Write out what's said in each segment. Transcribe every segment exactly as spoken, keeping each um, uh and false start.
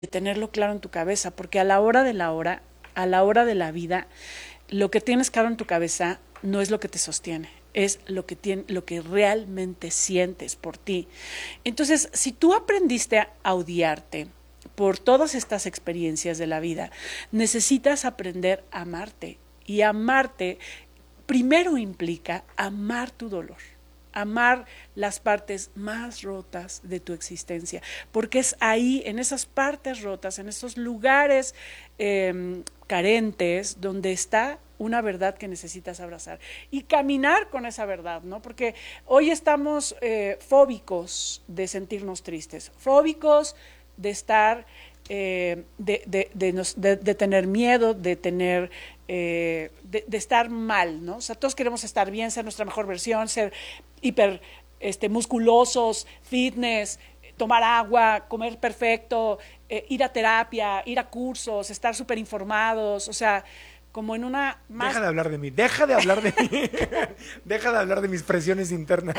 tenerlo claro en tu cabeza, porque a la hora de la hora, a la hora de la vida, lo que tienes claro en tu cabeza no es lo que te sostiene, es lo que tiene, lo que realmente sientes por ti. Entonces, si tú aprendiste a odiarte por todas estas experiencias de la vida, necesitas aprender a amarte. Y amarte primero implica amar tu dolor, amar las partes más rotas de tu existencia, porque es ahí, en esas partes rotas, en esos lugares eh, carentes, donde está una verdad que necesitas abrazar y caminar con esa verdad, ¿no? Porque hoy estamos eh, fóbicos de sentirnos tristes, fóbicos de estar, eh, de, de, de, nos, de, de tener miedo, de tener Eh, de, de estar mal, ¿no? O sea, todos queremos estar bien, ser nuestra mejor versión, ser hiper este, musculosos, fitness, tomar agua, comer perfecto, eh, ir a terapia, ir a cursos, estar súper informados, o sea, como en una más... Deja de hablar de mí, deja de hablar de mí, deja de hablar de mis presiones internas.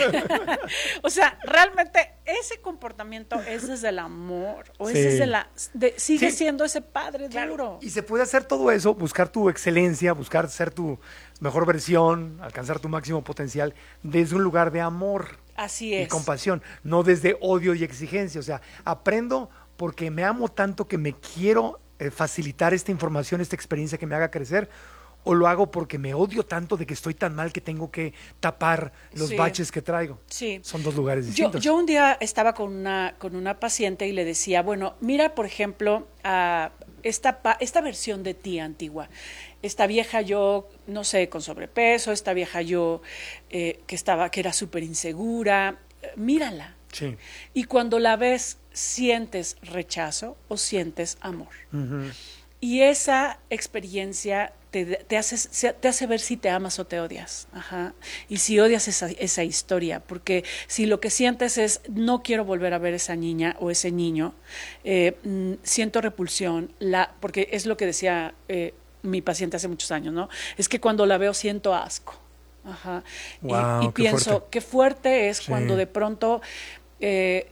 O sea, realmente ese comportamiento es desde el amor, o Sí. es desde la... De, sigue Sí. siendo ese padre Claro. duro. Y se puede hacer todo eso, buscar tu excelencia, buscar ser tu mejor versión, alcanzar tu máximo potencial desde un lugar de amor Así y es. compasión, no desde odio y exigencia. O sea, aprendo porque me amo tanto que me quiero eh, facilitar esta información, esta experiencia que me haga crecer, o lo hago porque me odio tanto de que estoy tan mal que tengo que tapar los Sí. baches que traigo. Sí. Son dos lugares Yo, distintos. yo un día estaba con una, con una paciente y le decía, bueno, mira, por ejemplo, a esta, pa- esta versión de ti antigua. Esta vieja yo, no sé, con sobrepeso, esta vieja yo eh, que estaba, que era súper insegura, eh, mírala. Sí. Y cuando la ves, sientes rechazo o sientes amor. Ujú. Y esa experiencia te, te, hace, te hace ver si te amas o te odias. Ajá. Y si odias esa, esa historia, porque si lo que sientes es no quiero volver a ver esa niña o ese niño, eh, mm, siento repulsión, la, porque es lo que decía eh, mi paciente hace muchos años, ¿no? Es que cuando la veo siento asco. Ajá. Wow, y, y qué pienso, fuerte. qué fuerte es Sí. cuando de pronto... Eh,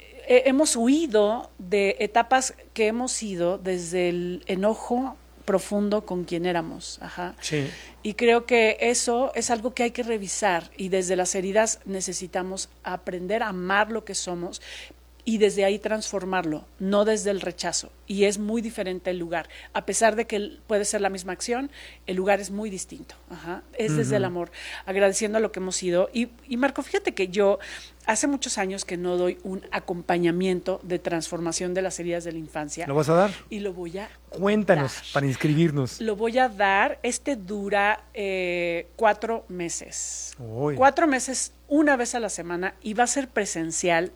hemos huido de etapas que hemos ido desde el enojo profundo con quien éramos. Ajá. Sí. Y creo que eso es algo que hay que revisar y desde las heridas necesitamos aprender a amar lo que somos y desde ahí transformarlo, no desde el rechazo. Y es muy diferente el lugar. A pesar de que puede ser la misma acción, el lugar es muy distinto. Ajá. Es desde uh-huh. el amor, agradeciendo a lo que hemos sido. Y, y Marco, fíjate que yo hace muchos años que no doy un acompañamiento de transformación de las heridas de la infancia. ¿Lo vas a dar? Y lo voy a Cuéntanos, dar. para inscribirnos. Lo voy a dar. Este dura eh, cuatro meses. Uy. Cuatro meses, una vez a la semana, y va a ser presencial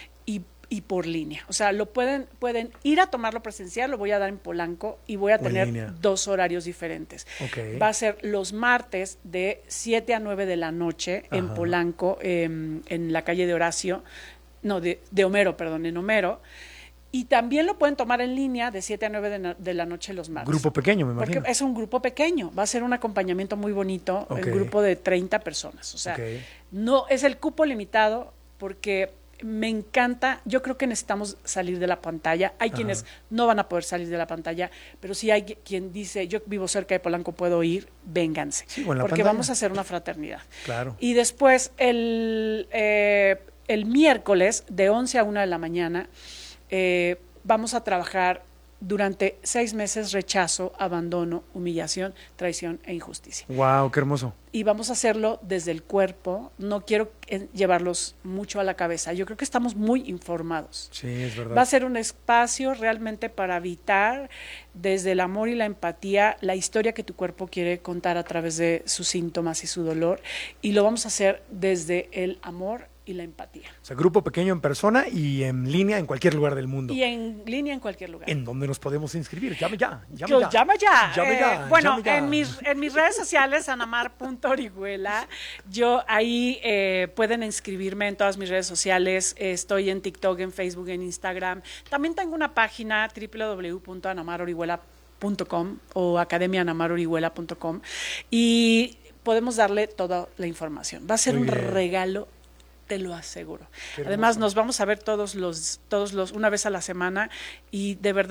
y y por línea. O sea, lo pueden, pueden ir a tomarlo presencial, lo voy a dar en Polanco y voy a tener dos horarios diferentes. Okay. Va a ser los martes de siete a nueve de la noche en Ajá. Polanco, eh, en la calle de Horacio, no, de, de Homero, perdón, en Homero. Y también lo pueden tomar en línea de siete a nueve de, no, de la noche los martes. Grupo pequeño, me imagino. Porque es un grupo pequeño, va a ser un acompañamiento muy bonito, okay. un grupo de treinta personas. O sea, okay. no es el cupo limitado porque... Me encanta, yo creo que necesitamos salir de la pantalla. Hay Ajá. quienes no van a poder salir de la pantalla, pero si hay quien dice, yo vivo cerca de Polanco, puedo ir, vénganse. Sí, porque pantalla. Vamos a hacer una fraternidad. Claro. Y después, el, eh, el miércoles, de once a una de la mañana, eh, vamos a trabajar durante seis meses rechazo, abandono, humillación, traición e injusticia. ¡Wow! ¡Qué hermoso! Y vamos a hacerlo desde el cuerpo. No quiero llevarlos mucho a la cabeza. Yo creo que estamos muy informados. Sí, es verdad. Va a ser un espacio realmente para habitar desde el amor y la empatía la historia que tu cuerpo quiere contar a través de sus síntomas y su dolor. Y lo vamos a hacer desde el amor y la empatía. O sea, grupo pequeño en persona y en línea en cualquier lugar del mundo. Y en línea en cualquier lugar. ¿En dónde nos podemos inscribir? Llame ya, llame Yo, ya. Llama ya. Llame eh, ya bueno, llame ya. En, mis, en mis redes sociales, anamar punto orihuela, yo ahí eh, pueden inscribirme en todas mis redes sociales. Eh, estoy en TikTok, en Facebook, en Instagram. También tengo una página, doble u doble u doble u punto anamar orihuela punto com o academia anamar orihuela punto com y podemos darle toda la información. Va a ser un regalo te lo aseguro. Qué Además, hermoso. nos vamos a ver todos los, todos los, una vez a la semana y de verdad